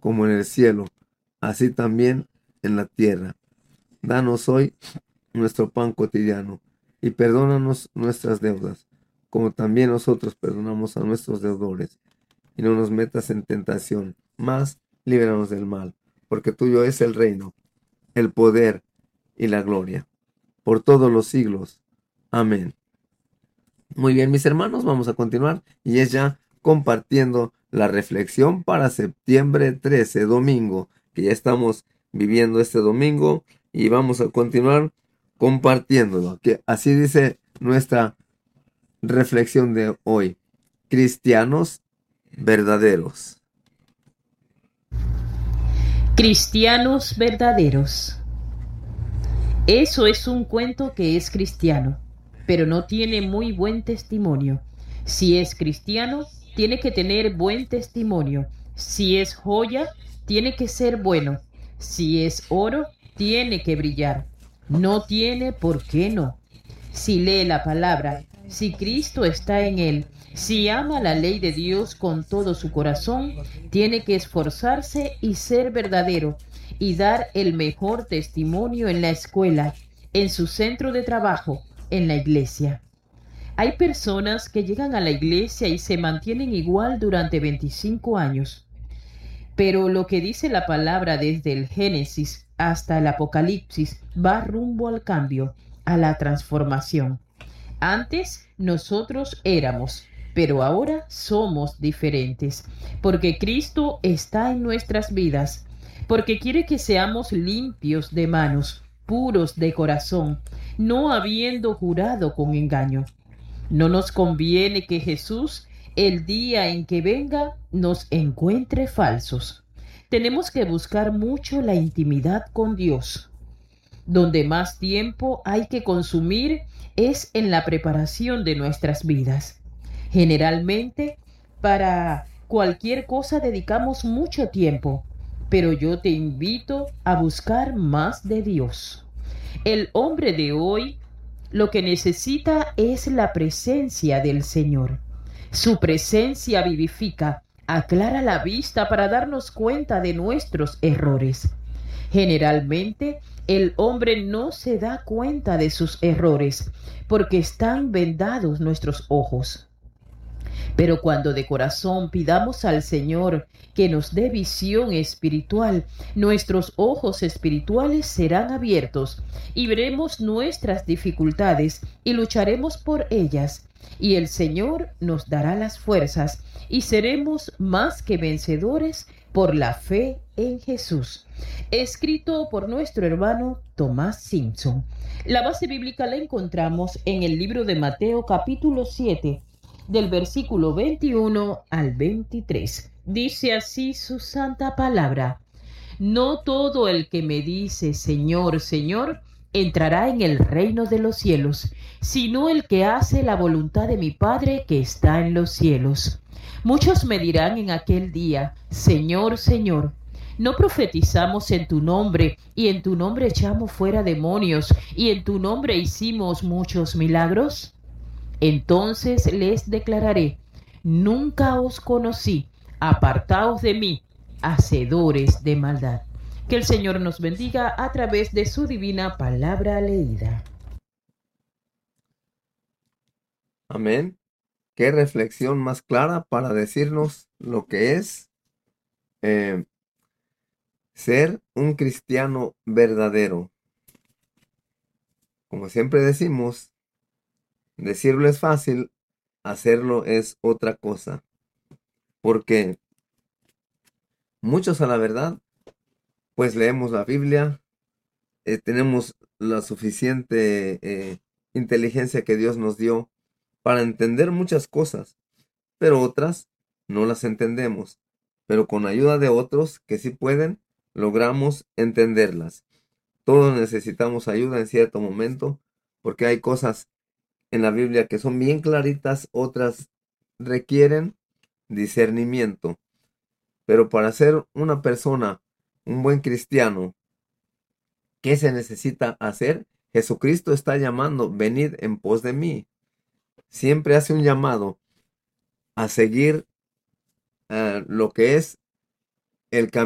como en el cielo, así también en la tierra. Danos hoy nuestro pan cotidiano y perdónanos nuestras deudas, como también nosotros perdonamos a nuestros deudores. Y no nos metas en tentación, mas líbranos del mal, porque tuyo es el reino, el poder y la gloria, por todos los siglos. Amén. Muy bien, mis hermanos, vamos a continuar y es ya compartiendo la reflexión para septiembre 13, domingo, que ya estamos viviendo este domingo y vamos a continuar compartiéndolo. Que así dice nuestra reflexión de hoy. Cristianos verdaderos. Cristianos verdaderos. Eso es un cuento que es cristiano, pero no tiene muy buen testimonio. Si es cristiano, tiene que tener buen testimonio. Si es joya, tiene que ser bueno. Si es oro, tiene que brillar. No tiene por qué no. Si lee la palabra, si Cristo está en él, si ama la ley de Dios con todo su corazón, tiene que esforzarse y ser verdadero y dar el mejor testimonio en la escuela, en su centro de trabajo, en la iglesia. Hay personas que llegan a la iglesia y se mantienen igual durante 25 años, pero lo que dice la palabra desde el Génesis hasta el Apocalipsis va rumbo al cambio, a la transformación. Antes nosotros éramos, pero ahora somos diferentes, porque Cristo está en nuestras vidas, porque quiere que seamos limpios de manos, puros de corazón, no habiendo jurado con engaño. No nos conviene que Jesús, el día en que venga, nos encuentre falsos. Tenemos que buscar mucho la intimidad con Dios. Donde más tiempo hay que consumir es en la preparación de nuestras vidas. Generalmente, para cualquier cosa dedicamos mucho tiempo, pero yo te invito a buscar más de Dios. El hombre de hoy lo que necesita es la presencia del Señor. Su presencia vivifica, aclara la vista para darnos cuenta de nuestros errores. Generalmente, el hombre no se da cuenta de sus errores porque están vendados nuestros ojos. Pero cuando de corazón pidamos al Señor que nos dé visión espiritual, nuestros ojos espirituales serán abiertos y veremos nuestras dificultades y lucharemos por ellas. Y el Señor nos dará las fuerzas y seremos más que vencedores por la fe en Jesús. Escrito por nuestro hermano Tomás Simpson. La base bíblica la encontramos en el libro de Mateo capítulo 7, del versículo 21 al 23. Dice así su santa palabra: No todo el que me dice Señor, Señor, entrará en el reino de los cielos, sino el que hace la voluntad de mi Padre que está en los cielos. Muchos me dirán en aquel día: Señor, Señor, ¿no profetizamos en tu nombre, y en tu nombre echamos fuera demonios, y en tu nombre hicimos muchos milagros? Entonces les declararé: Nunca os conocí, apartaos de mí, hacedores de maldad. Que el Señor nos bendiga a través de su divina palabra leída. Amén. Qué reflexión más clara para decirnos lo que es eh, ser un cristiano verdadero. Como siempre decimos, decirlo es fácil, hacerlo es otra cosa. Porque muchos a la verdad, pues leemos la Biblia, tenemos la suficiente inteligencia que Dios nos dio para entender muchas cosas, pero otras no las entendemos. Pero con ayuda de otros que sí pueden, logramos entenderlas. Todos necesitamos ayuda en cierto momento, porque hay cosas en la Biblia que son bien claritas, otras requieren discernimiento. Pero para ser una persona, un buen cristiano, ¿qué se necesita hacer? Jesucristo está llamando: venid en pos de mí. Siempre hace un llamado a seguir lo que es el camino